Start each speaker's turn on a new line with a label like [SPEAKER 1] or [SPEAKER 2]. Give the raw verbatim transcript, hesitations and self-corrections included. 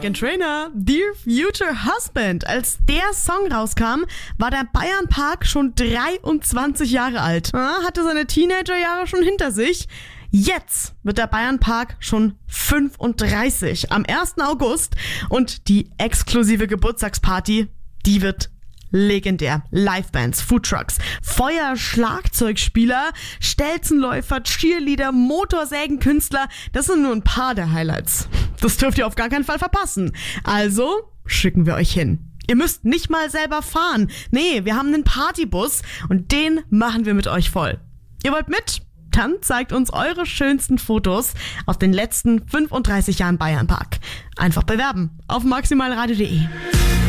[SPEAKER 1] Meghan Trainor, Dear Future Husband. Als der Song rauskam, war der Bayernpark schon dreiundzwanzig Jahre alt. Ja, hatte seine Teenagerjahre schon hinter sich. Jetzt wird der Bayernpark schon fünfunddreißig am ersten August und die exklusive Geburtstagsparty, die wird legendär. Livebands, Foodtrucks, Feuer, Schlagzeugspieler, Stelzenläufer, Cheerleader, Motorsägenkünstler, das sind nur ein paar der Highlights. Das dürft ihr auf gar keinen Fall verpassen. Also schicken wir euch hin. Ihr müsst nicht mal selber fahren. Nee, wir haben einen Partybus und den machen wir mit euch voll. Ihr wollt mit? Dann zeigt uns eure schönsten Fotos aus den letzten fünfunddreißig Jahren Bayernpark. Einfach bewerben auf maximalradio punkt de.